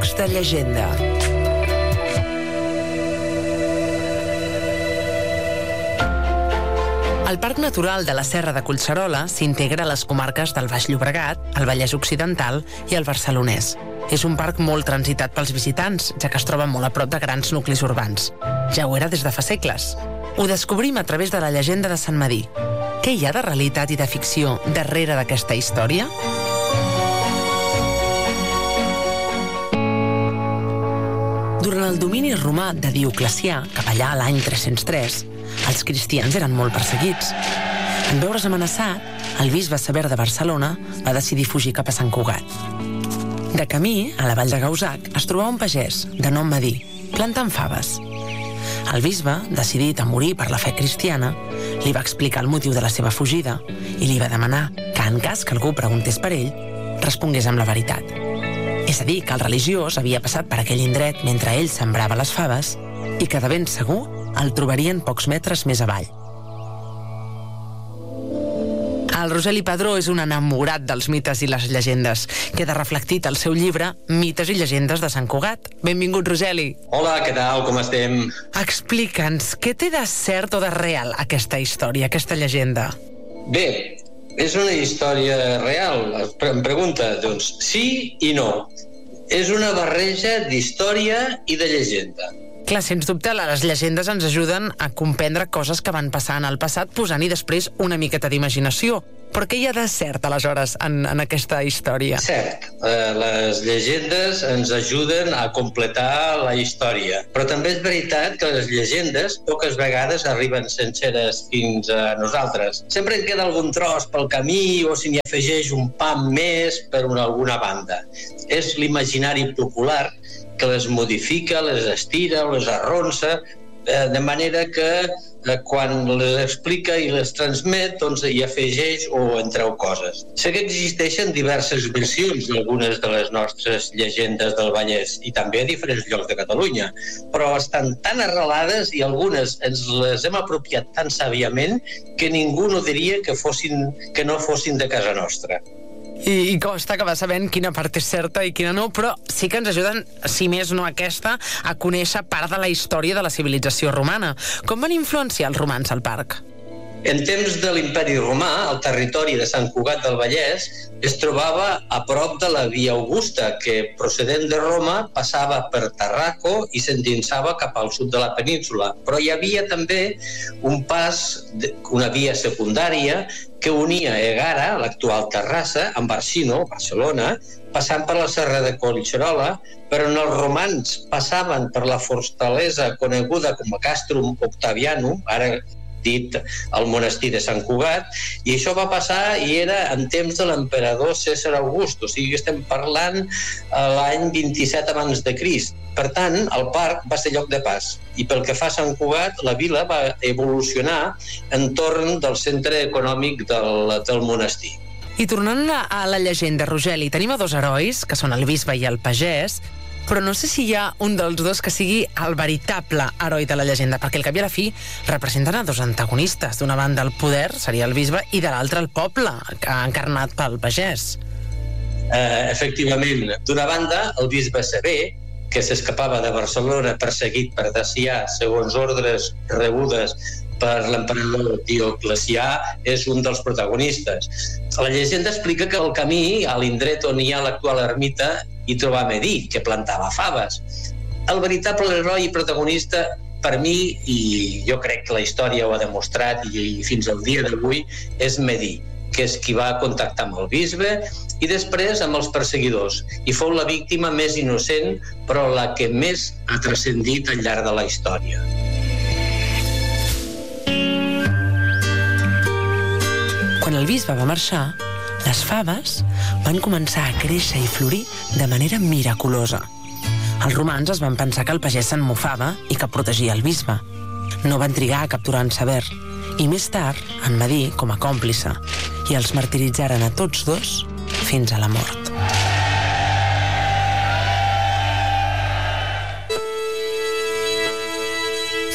Llocs de llegenda. El Parc Natural de la Serra de Collserola s'integra a les comarques del Baix Llobregat, el Vallès Occidental i el Barcelonès. És un parc molt transitat pels visitants, ja que es troba molt a prop de grans nuclis urbans. Ja ho era des de fa segles. Ho descobrim a través de la llegenda de Sant Medir. Què hi ha de realitat i de ficció darrere d'aquesta història? Durant el domini romà de Dioclecià, cap allà a l'any 303, els cristians eren molt perseguits. En veure's amenaçat, el bisbe Sever de Barcelona va decidir fugir cap a Sant Cugat. De camí, a la vall de Gauzac, es trobava un pagès, de nom Medir, plantant faves. El bisbe, decidit a morir per la fe cristiana, li va explicar el motiu de la seva fugida i li va demanar que, en cas que algú preguntés per ell, respongués amb la veritat. És a dir, que el religiós havia passat per aquell indret mentre ell sembrava les faves i que de ben segur el trobarien pocs metres més avall. El Rogeli Padró és un enamorat dels mites i les llegendes. Queda reflectit al seu llibre Mites i llegendes de Sant Cugat. Benvingut, Rogeli. Hola, què tal? Com estem? Explica'ns, què té de cert o de real aquesta història, aquesta llegenda? Bé, és una història real. Em pregunta, doncs, sí i no. És una barreja d'història i de llegenda. Clar, sens dubte, les llegendes ens ajuden a comprendre coses que van passar en el passat, posant-hi després una miqueta d'imaginació. Però què hi ha de cert, aleshores, en aquesta història? Cert, les llegendes ens ajuden a completar la història. Però també és veritat que les llegendes poques vegades arriben senceres fins a nosaltres. Sempre en queda algun tros pel camí o si n'hi afegeix un pam més per alguna banda. És l'imaginari popular que les modifica, les estira, les arronsa, de manera que quan les explica i les transmet, doncs hi afegeix o en treu coses. Sé que existeixen diverses versions d'algunes de les nostres llegendes del Vallès i també a diferents llocs de Catalunya, però estan tan arrelades i algunes ens les hem apropiat tan sàviament que ningú no diria que no fossin de casa nostra. I costa acabar sabent quina part és certa i quina no, però sí que ens ajuden, si més no aquesta, a conèixer part de la història de la civilització romana. Com van influenciar els romans al parc? En temps de l'Imperi Romà, el territori de Sant Cugat del Vallès es trobava a prop de la Via Augusta, que procedent de Roma passava per Tarraco i s'endinsava cap al sud de la península. Però hi havia també un pas, una via secundària, que unia Egara, l'actual Terrassa, amb Barcino, Barcelona, passant per la Serra de Collserola, però els romans passaven per la fortalesa coneguda com a Castrum Octavianum, ara dit el monestir de Sant Cugat, i això va passar i era en temps de l'emperador Cèsar August, o sigui, estem parlant l'any 27 abans de Crist. Per tant, el parc va ser lloc de pas, i pel que fa a Sant Cugat, la vila va evolucionar entorn del centre econòmic del monestir. I tornant a la llegenda, Rogeli, tenim a dos herois, que són el bisbe i el pagès, però no sé si hi ha un dels dos que sigui el veritable heroi de la llegenda, perquè al cap i a la fi representen a dos antagonistes. D'una banda el poder, seria el bisbe, i de l'altra el poble, encarnat pel pagès. Efectivament, d'una banda el bisbe Sever, que s'escapava de Barcelona perseguit per Dacià segons ordres rebudes per l'emperador Dioclecià, és un dels protagonistes. La llegenda explica que al camí, a l'indret on hi ha l'actual ermita, hi trobà Medir, que plantava faves. El veritable heroi i protagonista, per mi, i jo crec que la història ho ha demostrat i fins al dia d'avui, és Medir, que és qui va contactar amb el bisbe i després amb els perseguidors. I fou la víctima més innocent, però la que més ha transcendit al llarg de la història. Quan el bisbe va marxar, les faves van començar a créixer i florir de manera miraculosa. Els romans es van pensar que el pagès se'n mofava i que protegia el bisbe. No van trigar a capturar en Sever, i més tard en Medir com a còmplice, i els martiritzaren a tots dos fins a la mort.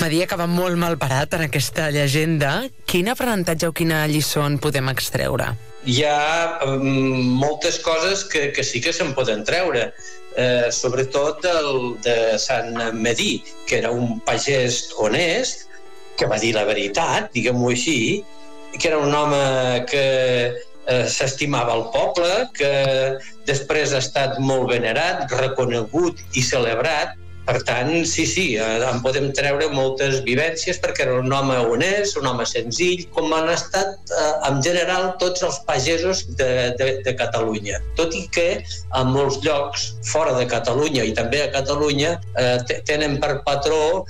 Medir acaba molt mal parat en aquesta llegenda. Quin aprenentatge o quina lliçó en podem extreure? Hi ha moltes coses que sí que se'n poden treure. Sobretot el de Sant Medir, que era un pagès honest, que va dir la veritat, diguem-ho així, que era un home que s'estimava el poble, que després ha estat molt venerat, reconegut i celebrat. Per tant, sí, en podem treure moltes vivències perquè era un home honest, un home senzill, com han estat en general tots els pagesos de Catalunya. Tot i que en molts llocs fora de Catalunya i també a Catalunya tenen per patró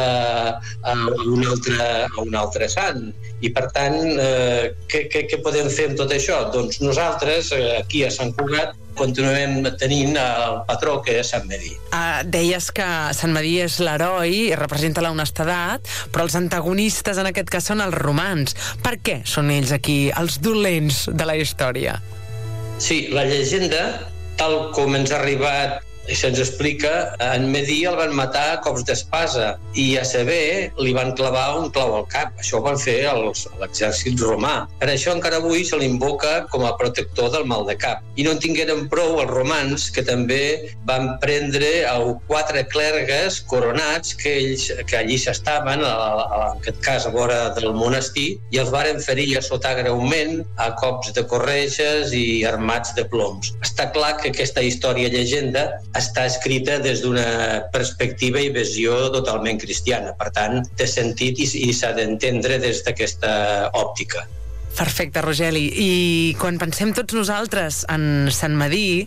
un altre sant. I per tant, què podem fer amb tot això? Doncs nosaltres, aquí a Sant Cugat, continuem tenint el patró que és Sant Medir. Deies que Sant Medir és l'heroi i representa l'honestedat, però els antagonistes en aquest cas són els romans. Per què són ells aquí els dolents de la història? Sí, la llegenda, tal com ens ha arribat i se'ns explica, en Medir el van matar a cops d'espasa i a saber li van clavar un clau al cap. Això ho van fer l'exèrcit romà. Per això encara avui se l'invoca com a protector del mal de cap. I no en tingueren prou els romans, que també van prendre 4 clergues coronats que allí s'estaven, en aquest cas a vora del monestir, i els varen ferir a sotar greument a cops de corretges i armats de ploms. Està clar que aquesta història-llegenda està escrita des d'una perspectiva i visió totalment cristiana. Per tant, té sentit i s'ha d'entendre des d'aquesta òptica. Perfecte, Rogeli. I quan pensem tots nosaltres en Sant Medir,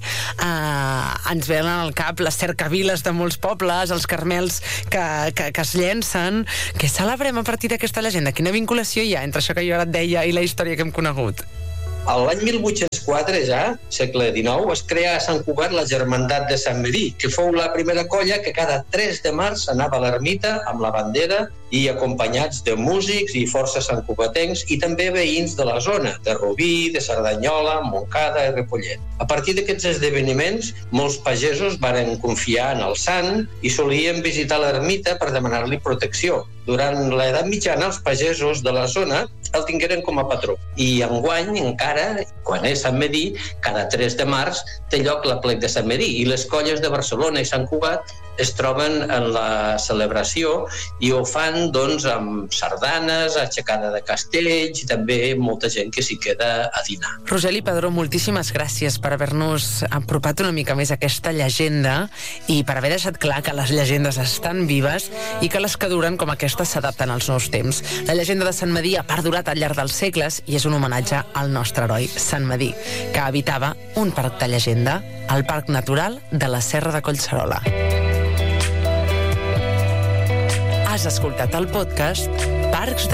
ens venen al cap les cercaviles de molts pobles, els carmels que es llencen. Què celebrem a partir d'aquesta llegenda? Quina vinculació hi ha entre això que jo ara et deia i la història que hem conegut? L'any 1804, ja, segle XIX, es crea a Sant Cugat la Germandat de Sant Medir, que fou la primera colla que cada 3 de març anava a l'ermita amb la bandera i acompanyats de músics i força santcugatencs i també veïns de la zona, de Rubí, de Cerdanyola, Montcada i Ripollet. A partir d'aquests esdeveniments, molts pagesos varen confiar en el sant i solien visitar l'ermita per demanar-li protecció. Durant l'edat mitjana, els pagesos de la zona el tingueren com a patró. I enguany, encara, quan és Sant Medir, cada 3 de març té lloc l'aplec de Sant Medir i les colles de Barcelona i Sant Cugat es troben en la celebració i ho fan, doncs, amb sardanes, aixecada de castells i també molta gent que s'hi queda a dinar. Rogeli Padró, moltíssimes gràcies per haver-nos apropat una mica més a aquesta llegenda i per haver deixat clar que les llegendes estan vives i que les que duren com aquesta s'adapten als nous temps. La llegenda de Sant Medir ha perdurat al llarg dels segles i és un homenatge al nostre heroi, Sant Medir, que habitava un parc de llegenda, el Parc Natural de la Serra de Collserola. Has escoltat el podcast Parcs de